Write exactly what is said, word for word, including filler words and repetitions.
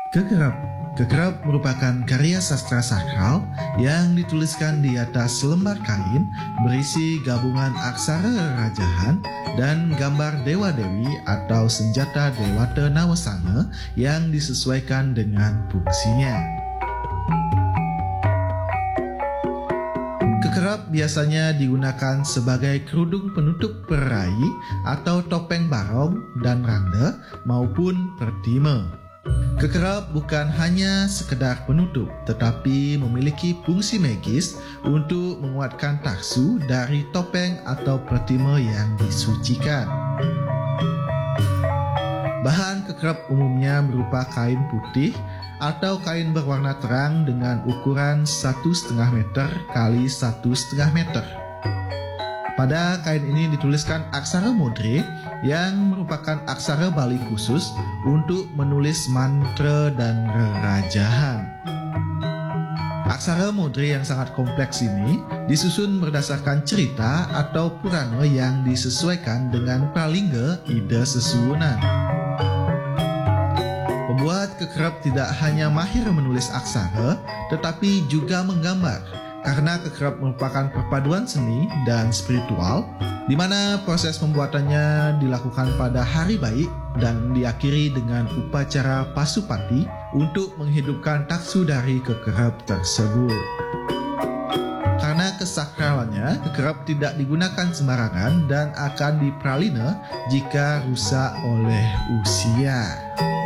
Kekerap Kekerap merupakan karya sastra sakral yang dituliskan di atas lembar kain berisi gabungan aksara rajahan dan gambar dewa-dewi atau senjata Dewata Nawasana yang disesuaikan dengan fungsinya. Kekerap biasanya digunakan sebagai kerudung penutup perai atau topeng barong dan randa maupun pertima. Kekerap bukan hanya sekedar penutup, tetapi memiliki fungsi magis untuk menguatkan taksu dari topeng atau pertima yang disucikan. Bahan kekerap umumnya berupa kain putih atau kain berwarna terang dengan ukuran satu setengah meter kali satu setengah meter. Pada kain ini dituliskan aksara mudre yang merupakan aksara Bali khusus untuk menulis mantra dan rerajahan. Aksara mudre yang sangat kompleks ini disusun berdasarkan cerita atau purana yang disesuaikan dengan pralingga ida sesuwunan. Pembuat kekerap tidak hanya mahir menulis aksara, tetapi juga menggambar, karena kekerap merupakan perpaduan seni dan spiritual, di mana proses pembuatannya dilakukan pada hari baik dan diakhiri dengan upacara pasupati untuk menghidupkan taksu dari kekerap tersebut. Karena kesakralannya, kekerap tidak digunakan sembarangan dan akan dipralina jika rusak oleh usia.